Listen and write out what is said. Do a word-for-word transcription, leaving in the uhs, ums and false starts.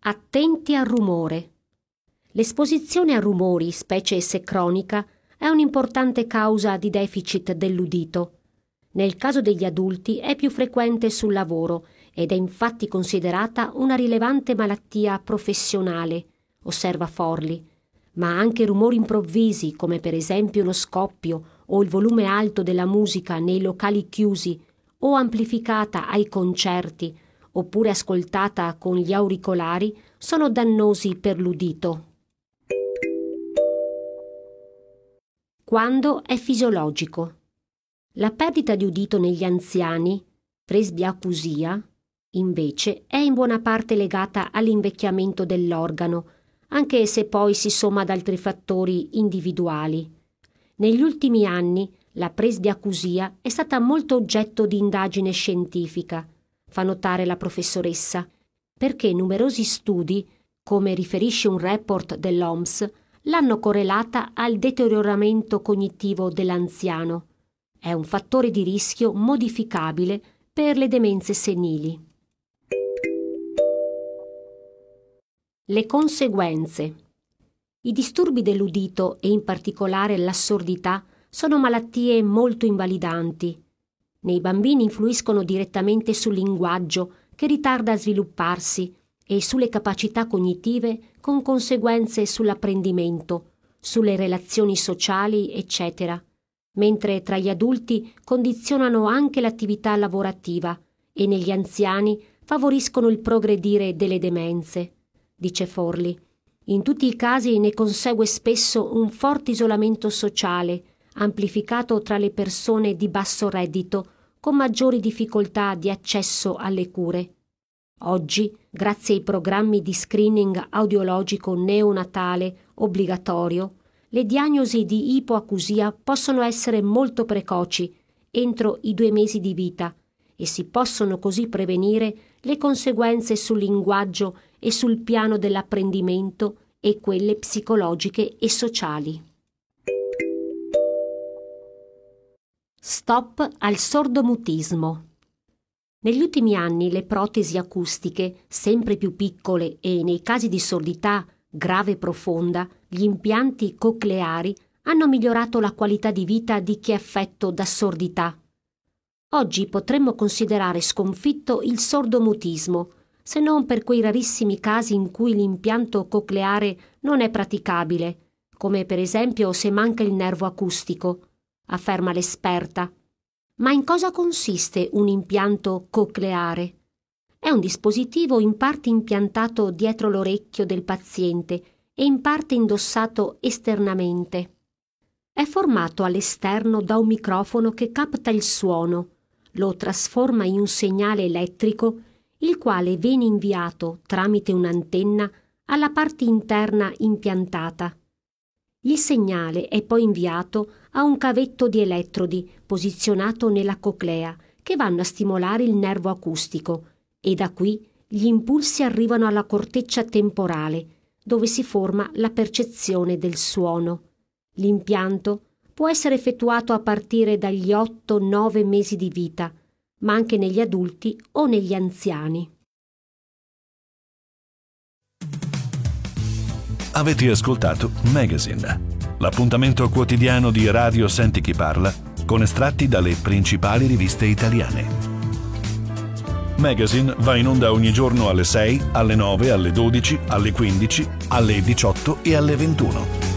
Attenti al rumore. L'esposizione a rumori, specie se cronica, è un'importante causa di deficit dell'udito. Nel caso degli adulti è più frequente sul lavoro ed è infatti considerata una rilevante malattia professionale, osserva Forlì, ma anche rumori improvvisi come per esempio lo scoppio o il volume alto della musica nei locali chiusi o amplificata ai concerti oppure ascoltata con gli auricolari sono dannosi per l'udito. Quando è fisiologico. La perdita di udito negli anziani, presbiacusia, invece, è in buona parte legata all'invecchiamento dell'organo, anche se poi si somma ad altri fattori individuali. Negli ultimi anni la presbiacusia è stata molto oggetto di indagine scientifica, fa notare la professoressa, perché numerosi studi, come riferisce un report dell'O M S, l'hanno correlata al deterioramento cognitivo dell'anziano. È un fattore di rischio modificabile per le demenze senili. Le conseguenze. I disturbi dell'udito e in particolare l'assordità sono malattie molto invalidanti. Nei bambini influiscono direttamente sul linguaggio, che ritarda a svilupparsi, e sulle capacità cognitive con conseguenze sull'apprendimento, sulle relazioni sociali, eccetera, mentre tra gli adulti condizionano anche l'attività lavorativa e negli anziani favoriscono il progredire delle demenze, dice Forlì. In tutti i casi ne consegue spesso un forte isolamento sociale, amplificato tra le persone di basso reddito, con maggiori difficoltà di accesso alle cure. Oggi, grazie ai programmi di screening audiologico neonatale obbligatorio, le diagnosi di ipoacusia possono essere molto precoci, entro i due mesi di vita, e si possono così prevenire le conseguenze sul linguaggio e sul piano dell'apprendimento e quelle psicologiche e sociali. Stop al sordomutismo. Negli ultimi anni le protesi acustiche, sempre più piccole, e nei casi di sordità grave e profonda, gli impianti cocleari hanno migliorato la qualità di vita di chi è affetto da sordità. Oggi potremmo considerare sconfitto il sordomutismo, se non per quei rarissimi casi in cui l'impianto cocleare non è praticabile, come per esempio se manca il nervo acustico, afferma l'esperta. Ma in cosa consiste un impianto cocleare? È un dispositivo in parte impiantato dietro l'orecchio del paziente e in parte indossato esternamente. È formato all'esterno da un microfono che capta il suono, lo trasforma in un segnale elettrico, il quale viene inviato tramite un'antenna alla parte interna impiantata. Il segnale è poi inviato a un cavetto di elettrodi posizionato nella coclea che vanno a stimolare il nervo acustico e da qui gli impulsi arrivano alla corteccia temporale dove si forma la percezione del suono. L'impianto può essere effettuato a partire dagli otto nove mesi di vita, ma anche negli adulti o negli anziani. Avete ascoltato Magazine, l'appuntamento quotidiano di Radio Senti Chi Parla con estratti dalle principali riviste italiane. Magazine va in onda ogni giorno alle sei, alle nove, alle dodici, alle quindici, alle diciotto e alle ventuno.